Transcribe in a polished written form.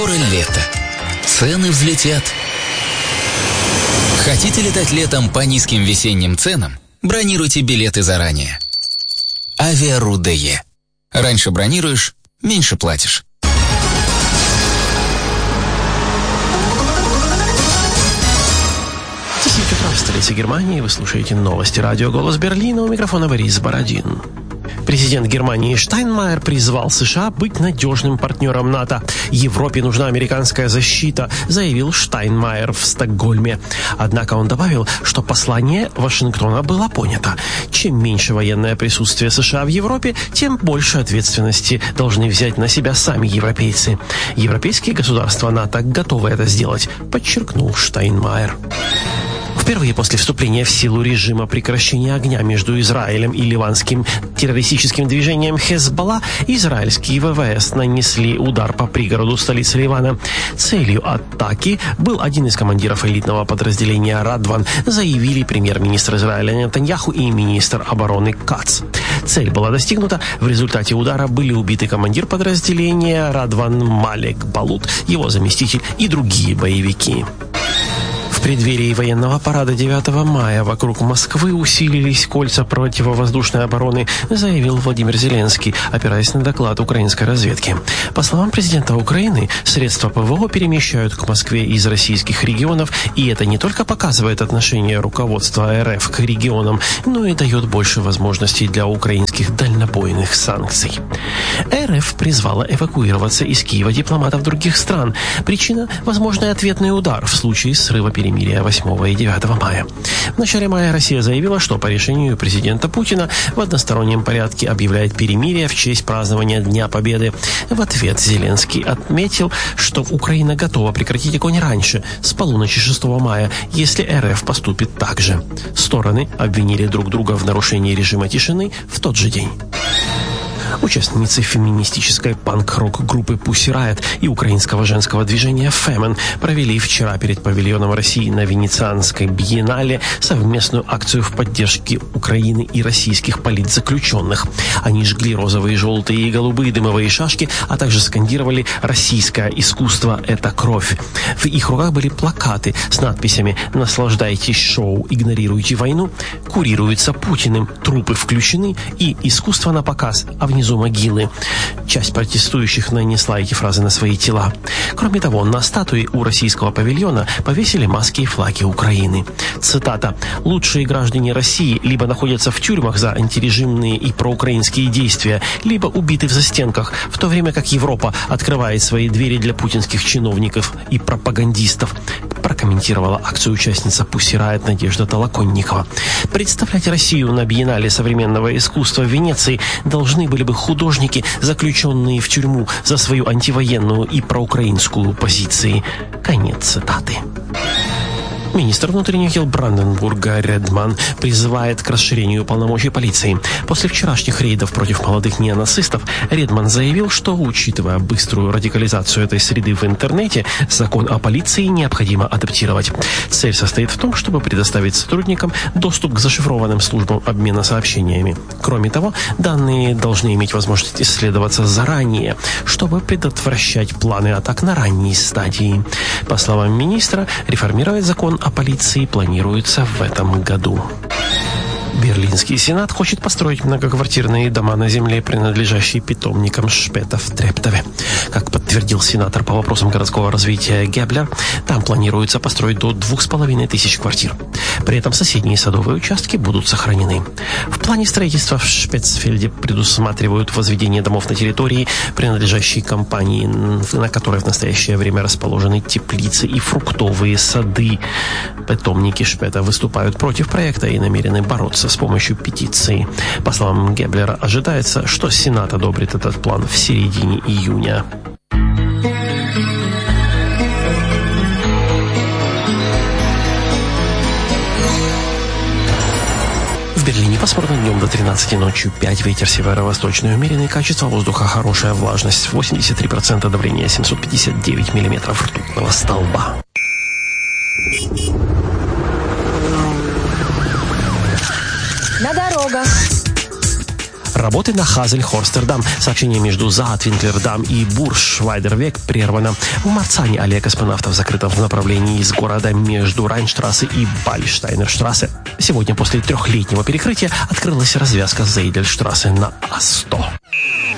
Скоро лето. Цены взлетят. Хотите летать летом по низким весенним ценам? Бронируйте билеты заранее. Авиару.де. Раньше бронируешь, меньше платишь. В столице Германии вы слушаете новости радио «Голос Берлина», у микрофона Борис Бородин. Президент Германии Штайнмайер призвал США быть надежным партнером НАТО. Европе нужна американская защита, заявил Штайнмайер в Стокгольме. Однако он добавил, что послание Вашингтона было понято. Чем меньше военное присутствие США в Европе, тем больше ответственности должны взять на себя сами европейцы. Европейские государства НАТО готовы это сделать, подчеркнул Штайнмайер. Впервые после вступления в силу режима прекращения огня между Израилем и ливанским террористическим движением Хезболла израильские ВВС нанесли удар по пригороду столицы Ливана. Целью атаки был один из командиров элитного подразделения «Радван», заявили премьер-министр Израиля Нетаньяху и министр обороны Кац. Цель была достигнута. В результате удара были убиты командир подразделения «Радван» Малек Балут, его заместитель и другие боевики. В преддверии военного парада 9 мая вокруг Москвы усилились кольца противовоздушной обороны, заявил Владимир Зеленский, опираясь на доклад украинской разведки. По словам президента Украины, средства ПВО перемещают к Москве из российских регионов, и это не только показывает отношение руководства РФ к регионам, но и дает больше возможностей для украинских дальнобойных санкций. РФ призвала эвакуироваться из Киева дипломатов других стран. Причина – возможный ответный удар в случае срыва перемирия 8 и 9 мая. В начале мая Россия заявила, что по решению президента Путина в одностороннем порядке объявляет перемирие в честь празднования Дня Победы. В ответ Зеленский отметил, что Украина готова прекратить огонь раньше, с полуночи 6 мая, если РФ поступит так же. Стороны обвинили друг друга в нарушении режима тишины в тот же день. Участницы феминистической панк-рок группы Pussy Riot и украинского женского движения Femen провели вчера перед павильоном России на Венецианской биеннале совместную акцию в поддержке Украины и российских политзаключенных. Они жгли розовые, желтые и голубые дымовые шашки, а также скандировали «Российское искусство – это кровь». В их руках были плакаты с надписями «Наслаждайтесь шоу, игнорируйте войну», «Курируется Путиным», «Трупы включены» и «Искусство на показ, а внизу могилы». Часть протестующих нанесла эти фразы на свои тела. Кроме того, на статуе у российского павильона повесили маски и флаги Украины. Цитата: «Лучшие граждане России либо находятся в тюрьмах за антирежимные и проукраинские действия, либо убиты в застенках, в то время как Европа открывает свои двери для путинских чиновников и пропагандистов», прокомментировала акцию участница Pussy Riot Надежда Толоконникова. Представлять Россию на биеннале современного искусства в Венеции должны были бы художники, заключенные в тюрьму за свою антивоенную и проукраинскую позиции. Конец цитаты. Министр внутренних дел Бранденбурга Редман призывает к расширению полномочий полиции. После вчерашних рейдов против молодых неонацистов Редман заявил, что, учитывая быструю радикализацию этой среды в интернете, закон о полиции необходимо адаптировать. Цель состоит в том, чтобы предоставить сотрудникам доступ к зашифрованным службам обмена сообщениями. Кроме того, данные должны иметь возможность исследоваться заранее, чтобы предотвращать планы атак на ранней стадии. По словам министра, реформировать закон о полиции планируется в этом году. Берлинский сенат хочет построить многоквартирные дома на земле, принадлежащие питомникам Шпета в Трептове. Как подтвердил сенатор по вопросам городского развития Геблер, там планируется построить до 2500 квартир. При этом соседние садовые участки будут сохранены. В плане строительства в Шпецфельде предусматривают возведение домов на территории, принадлежащей компании, на которой в настоящее время расположены теплицы и фруктовые сады. Питомники Шпета выступают против проекта и намерены бороться с помощью петиции. По словам Геблера, ожидается, что Сенат одобрит этот план в середине июня. В Берлине пасмурно, днем до 13, ночью 5, ветер северо-восточный умеренный, качество воздуха хорошая, влажность 83%, давление 759 миллиметров ртутного столба. На дорогах. Работы на Хазель-Хорстердам. Сообщение между Заатвинклердам и Бурж-Швайдервек прервано. В Марцане аллея космонавтов закрыта в направлении из города между Райнштрассе и Бальштайнерштрассе. Сегодня после 3-летнего перекрытия открылась развязка Зейдельштрассе на А100.